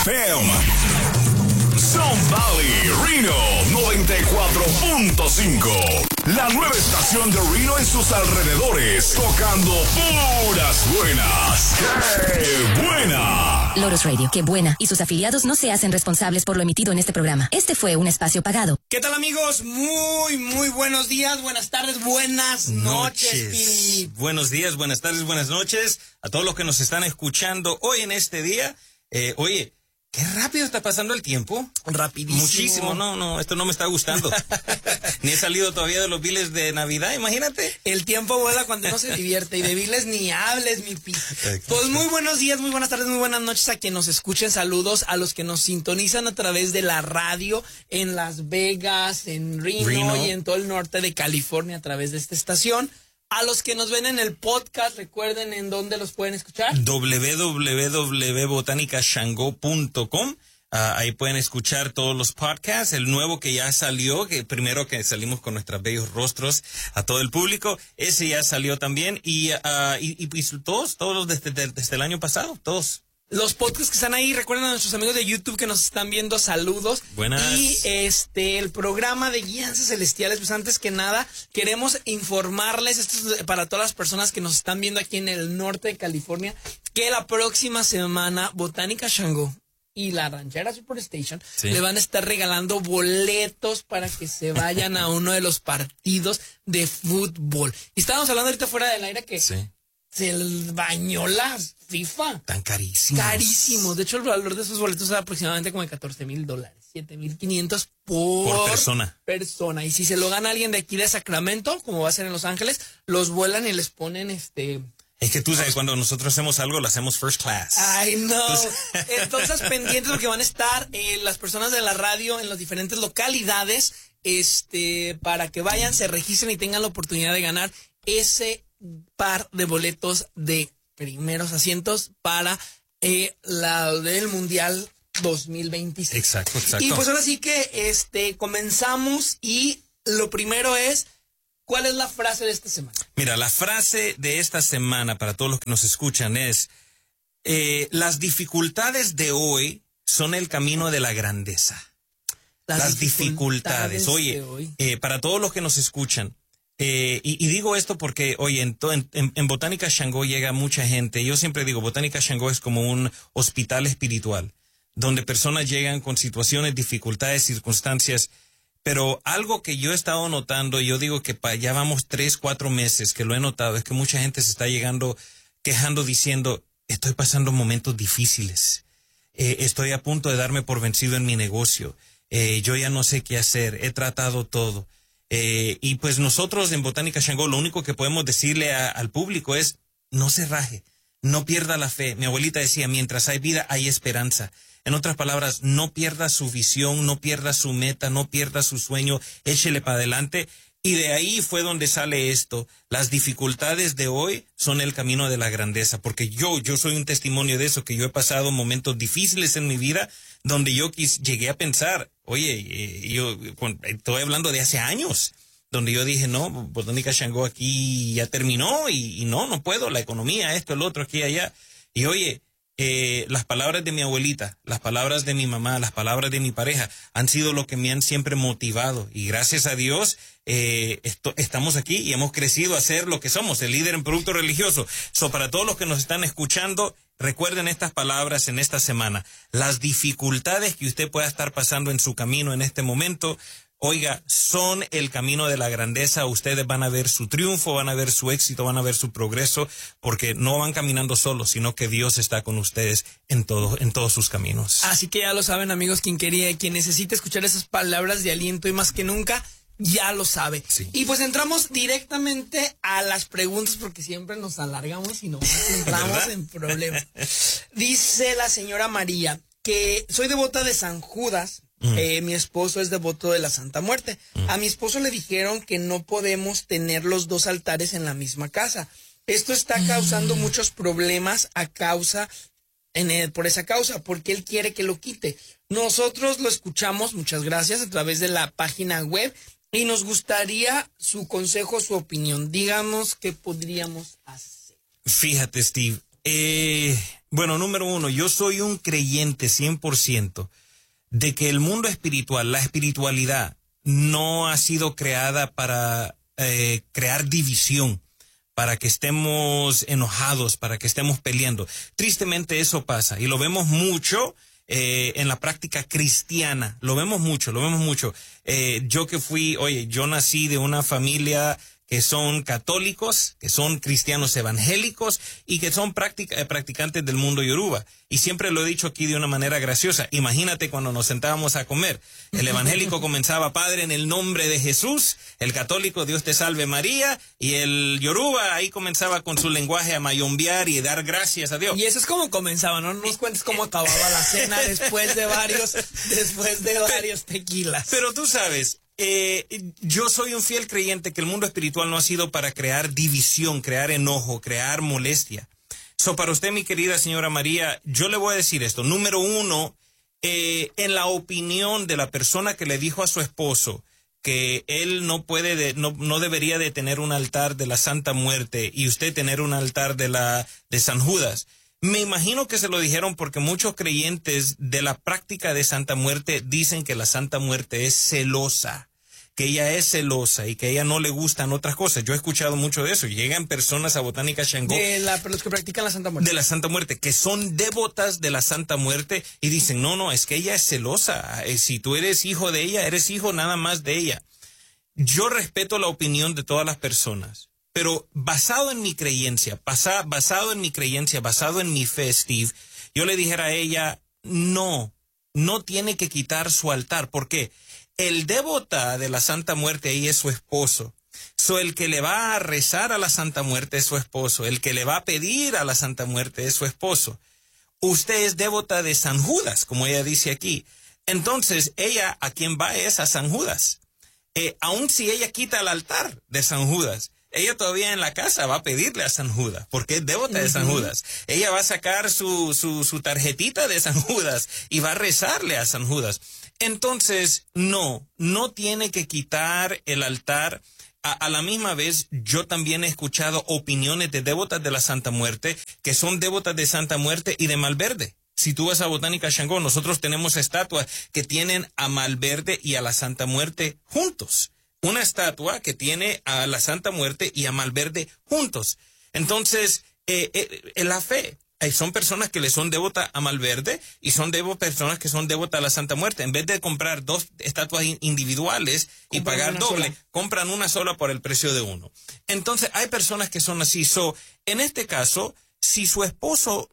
FM. Sun Valley, Reno 94.5. La nueva estación de Reno en sus alrededores, tocando puras buenas. ¡Qué buena! Loros Radio, qué buena. Y sus afiliados no se hacen responsables por lo emitido en este programa. Este fue un espacio pagado. ¿Qué tal, amigos? Muy buenos días, buenas tardes, buenas noches. Buenos días, buenas tardes, buenas noches a todos los que nos están escuchando hoy en este día. Oye, qué rápido está pasando el tiempo. Rapidísimo. Muchísimo. No, esto no me está gustando. Ni he salido todavía de los biles de Navidad, imagínate. El tiempo vuela cuando uno se divierte y de biles ni hables, mi pi. Pues muy buenos días, muy buenas tardes, muy buenas noches a quien nos escuchen. Saludos a los que nos sintonizan a través de la radio en Las Vegas, en Reno y en todo el norte de California a través de esta estación. A los que nos ven en el podcast, recuerden en dónde los pueden escuchar. www.botanicashango.com. Ahí pueden escuchar todos los podcasts, el nuevo que ya salió, que primero que salimos con nuestros bellos rostros a todo el público, ese ya salió también, y todos los desde el año pasado, todos. Los podcasts que están ahí, recuerden a nuestros amigos de YouTube que nos están viendo, saludos. Buenas. Y el programa de Guianzas Celestiales, pues antes que nada, queremos informarles, esto es para todas las personas que nos están viendo aquí en el norte de California, que la próxima semana Botánica Shango y la Ranchera Superstation le van a estar regalando boletos para que se vayan a uno de los partidos de fútbol. Y estábamos hablando ahorita fuera del aire que se bañó la FIFA. Tan carísimos. Carísimos. De hecho, el valor de esos boletos es aproximadamente como de $14,000. $7,500 por persona. Y si se lo gana alguien de aquí de Sacramento, como va a ser en Los Ángeles, los vuelan y les ponen Es que tú sabes, cuando nosotros hacemos algo, lo hacemos first class. Ay, no. Entonces, pendientes porque van a estar las personas de la radio en las diferentes localidades, para que vayan, se registren y tengan la oportunidad de ganar ese par de boletos de primeros asientos para del Mundial 2026. Exacto. Y pues ahora sí que comenzamos y lo primero es, ¿cuál es la frase de esta semana? Mira, la frase de esta semana para todos los que nos escuchan es, las dificultades de hoy son el camino de la grandeza. Las dificultades. Oye, para todos los que nos escuchan, y digo esto porque, oye, en Botánica Shango llega mucha gente. Yo siempre digo, Botánica Shango es como un hospital espiritual, donde personas llegan con situaciones, dificultades, circunstancias. Pero algo que yo he estado notando, yo digo que ya vamos 3-4 meses que lo he notado, es que mucha gente se está quejando, diciendo, estoy pasando momentos difíciles. Estoy a punto de darme por vencido en mi negocio. Yo ya no sé qué hacer. He tratado todo. Y pues nosotros en Botánica Shango lo único que podemos decirle al público es, no se raje, no pierda la fe. Mi abuelita decía, mientras hay vida hay esperanza. En otras palabras, no pierda su visión, no pierda su meta, no pierda su sueño, échele para adelante. Y de ahí fue donde sale esto. Las dificultades de hoy son el camino de la grandeza, porque yo soy un testimonio de eso, que yo he pasado momentos difíciles en mi vida donde yo llegué a pensar, oye, yo estoy hablando de hace años, donde yo dije, no, Botánica Shango aquí ya terminó y no puedo, la economía, esto, el otro, aquí, allá. Y oye, las palabras de mi abuelita, las palabras de mi mamá, las palabras de mi pareja han sido lo que me han siempre motivado, y gracias a Dios estamos aquí y hemos crecido a ser lo que somos, el líder en producto religioso. Para todos los que nos están escuchando, recuerden estas palabras en esta semana. Las dificultades que usted pueda estar pasando en su camino en este momento, oiga, son el camino de la grandeza. Ustedes van a ver su triunfo, van a ver su éxito, van a ver su progreso, porque no van caminando solos, sino que Dios está con ustedes en todos sus caminos. Así que ya lo saben, amigos, quien necesite escuchar esas palabras de aliento y más que nunca, ya lo sabe. Sí. Y pues entramos directamente a las preguntas porque siempre nos alargamos y nos entramos en problemas. Dice la señora María que soy devota de San Judas. Mi esposo es devoto de la Santa Muerte. A mi esposo le dijeron que no podemos tener los dos altares en la misma casa. Esto está causando muchos problemas por esa causa, porque él quiere que lo quite. Nosotros lo escuchamos, muchas gracias, a través de la página web, y nos gustaría su consejo, su opinión. Díganos qué podríamos hacer. Fíjate, Steve, Bueno, número uno, yo soy un creyente 100% de que el mundo espiritual, la espiritualidad, no ha sido creada para crear división, para que estemos enojados, para que estemos peleando. Tristemente eso pasa y lo vemos mucho en la práctica cristiana. Lo vemos mucho. Yo nací de una familia que son católicos, que son cristianos evangélicos y que son practicantes del mundo yoruba. Y siempre lo he dicho aquí de una manera graciosa. Imagínate cuando nos sentábamos a comer. El evangélico comenzaba, Padre, en el nombre de Jesús. El católico, Dios te salve María. Y el yoruba ahí comenzaba con su lenguaje a mayombear y dar gracias a Dios. Y eso es como comenzaba, ¿no? Nos cuentes cómo acababa la cena después de varios tequilas. Pero tú sabes, yo soy un fiel creyente que el mundo espiritual no ha sido para crear división, crear enojo, crear molestia. Para usted, mi querida señora María, yo le voy a decir esto. Número uno, en la opinión de la persona que le dijo a su esposo que él no debería de tener un altar de la Santa Muerte y usted tener un altar de San Judas. Me imagino que se lo dijeron porque muchos creyentes de la práctica de Santa Muerte dicen que la Santa Muerte es celosa, que ella es celosa y que a ella no le gustan otras cosas. Yo he escuchado mucho de eso. Llegan personas a Botánica Shango. Los que practican la Santa Muerte. De la Santa Muerte, que son devotas de la Santa Muerte y dicen, no, es que ella es celosa. Si tú eres hijo de ella, eres hijo nada más de ella. Yo respeto la opinión de todas las personas. Pero basado en mi creencia, basado en mi fe, Steve, yo le dijera a ella, no tiene que quitar su altar. ¿Por qué? El devota de la Santa Muerte ahí es su esposo. El que le va a rezar a la Santa Muerte es su esposo. El que le va a pedir a la Santa Muerte es su esposo. Usted es devota de San Judas, como ella dice aquí. Entonces, ella a quien va es a San Judas. Aun si ella quita el altar de San Judas, ella todavía en la casa va a pedirle a San Judas, porque es devota de San Judas. Ella va a sacar su tarjetita de San Judas y va a rezarle a San Judas. Entonces, no tiene que quitar el altar. A la misma vez, yo también he escuchado opiniones de devotas de la Santa Muerte, que son devotas de Santa Muerte y de Malverde. Si tú vas a Botánica Shango, nosotros tenemos estatuas que tienen a Malverde y a la Santa Muerte juntos. Una estatua que tiene a la Santa Muerte y a Malverde juntos. Entonces, en la fe, son personas que le son devotas a Malverde y son personas que son devotas a la Santa Muerte. En vez de comprar dos estatuas individuales y pagar doble, compran una sola por el precio de uno. Entonces, hay personas que son así. En este caso, si su esposo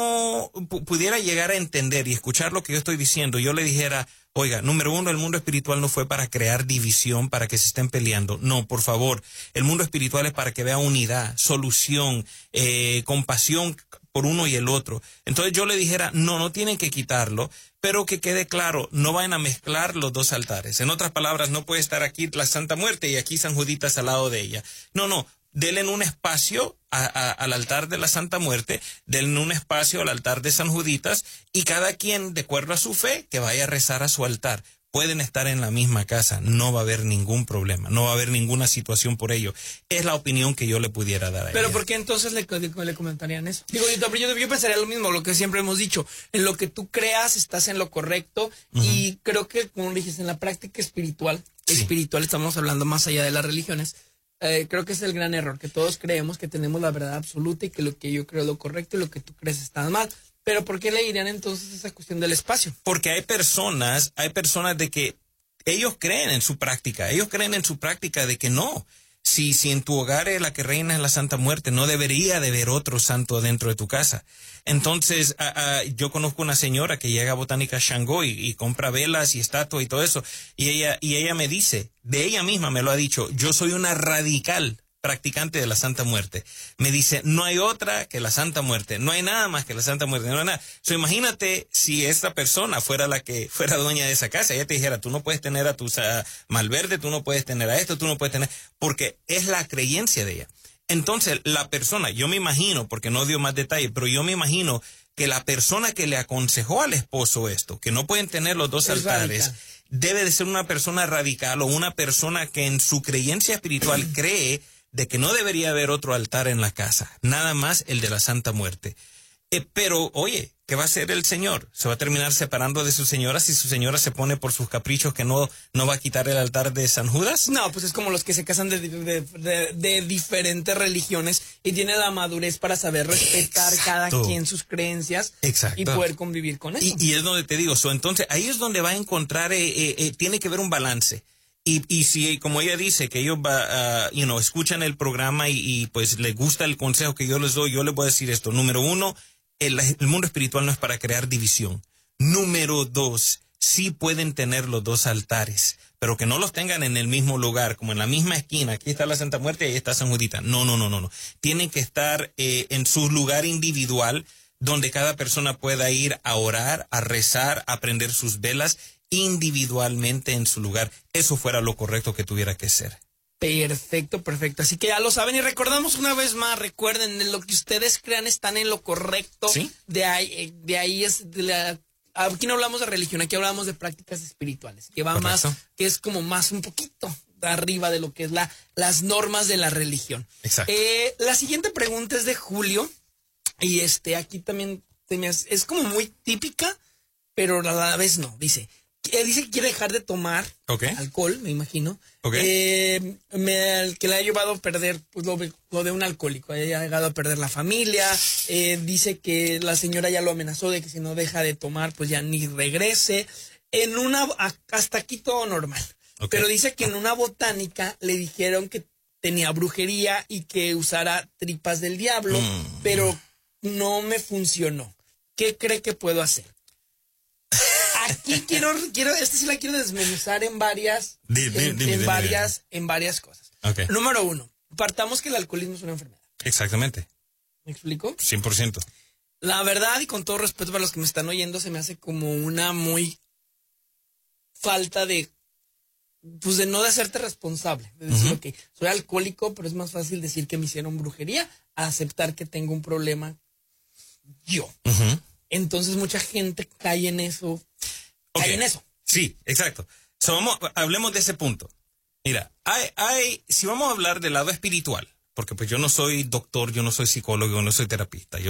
no pudiera llegar a entender y escuchar lo que yo estoy diciendo, yo le dijera, oiga, número uno, el mundo espiritual no fue para crear división, para que se estén peleando. No, por favor, el mundo espiritual es para que vea unidad, solución, compasión por uno y el otro. Entonces yo le dijera, no tienen que quitarlo, pero que quede claro, no vayan a mezclar los dos altares. En otras palabras, no puede estar aquí la Santa Muerte y aquí San Juditas al lado de ella. No. Denle un espacio al altar de la Santa Muerte, denle un espacio al altar de San Juditas y cada quien, de acuerdo a su fe, que vaya a rezar a su altar. Pueden estar en la misma casa, no va a haber ningún problema, no va a haber ninguna situación por ello. Es la opinión que yo le pudiera dar a ella. ¿Pero por qué entonces le comentarían eso? Digo, yo pensaría lo mismo, lo que siempre hemos dicho. En lo que tú creas, estás en lo correcto. Y creo que, como dijiste, en la práctica espiritual, estamos hablando más allá de las religiones. Creo que es el gran error, que todos creemos que tenemos la verdad absoluta y que lo que yo creo es lo correcto y lo que tú crees está mal. Pero ¿por qué le dirían entonces esa cuestión del espacio? Porque hay personas de que ellos creen en su práctica de que no. Si en tu hogar es la que reina es la Santa Muerte, no debería de haber otro santo dentro de tu casa. Entonces, yo conozco una señora que llega a Botánica Shango y compra velas y estatuas y todo eso. Y ella me dice, de ella misma me lo ha dicho, yo soy una radical practicante de la Santa Muerte. Me dice, no hay otra que la Santa Muerte, no hay nada más que la Santa Muerte, no hay nada. Imagínate si esta persona fuera la que fuera dueña de esa casa, ella te dijera, tú no puedes tener a tu Malverde, tú no puedes tener a esto, tú no puedes tener, porque es la creencia de ella. Entonces, la persona, yo me imagino, porque no dio más detalles, pero yo me imagino que la persona que le aconsejó al esposo esto, que no pueden tener los dos altares, radical. Debe de ser una persona radical o una persona que en su creencia espiritual cree de que no debería haber otro altar en la casa, nada más el de la Santa Muerte. Pero, oye, ¿qué va a hacer el señor? ¿Se va a terminar separando de su señora si su señora se pone por sus caprichos que no va a quitar el altar de San Judas? No, pues es como los que se casan de diferentes religiones y tienen la madurez para saber respetar cada quien sus creencias. Exacto. Y poder convivir con eso. Y es donde te digo, entonces ahí es donde va a encontrar, tiene que haber un balance. Y si, como ella dice, que ellos escuchan el programa y pues les gusta el consejo que yo les doy, yo les voy a decir esto. Número 1, el mundo espiritual no es para crear división. Número 2, sí pueden tener los dos altares, pero que no los tengan en el mismo lugar, como en la misma esquina. Aquí está la Santa Muerte y ahí está San Judita. No. Tienen que estar en su lugar individual, donde cada persona pueda ir a orar, a rezar, a prender sus velas individualmente en su lugar. Eso fuera lo correcto que tuviera que ser. Perfecto. Así que ya lo saben y recordamos una vez más, recuerden, en lo que ustedes crean están en lo correcto. ¿Sí? De ahí es aquí no hablamos de religión, aquí hablamos de prácticas espirituales, que va Correcto. más, que es como más un poquito arriba de lo que es las normas de la religión. Exacto. La siguiente pregunta es de Julio y aquí también es como muy típica, pero a la vez no. Dice que quiere dejar de tomar alcohol, me imagino. El que le ha llevado a perder, pues lo de un alcohólico, ha llegado a perder la familia. Dice que la señora ya lo amenazó de que si no deja de tomar, pues ya ni regrese. Hasta aquí todo normal. Pero dice que en una botánica le dijeron que tenía brujería y que usara tripas del diablo, pero no me funcionó. ¿Qué cree que puedo hacer? Aquí quiero, sí la quiero desmenuzar en varias, en varias cosas. Okay. Número 1, partamos que el alcoholismo es una enfermedad. Exactamente. ¿Me explico? 100%. La verdad, y con todo respeto para los que me están oyendo, se me hace como una muy falta de no de hacerte responsable. De decir, ok, soy alcohólico, pero es más fácil decir que me hicieron brujería a aceptar que tengo un problema yo. Entonces mucha gente cae en eso. Sí, exacto. Hablemos de ese punto. Mira, si vamos a hablar del lado espiritual, porque pues yo no soy doctor, yo no soy psicólogo, yo no soy terapista, yo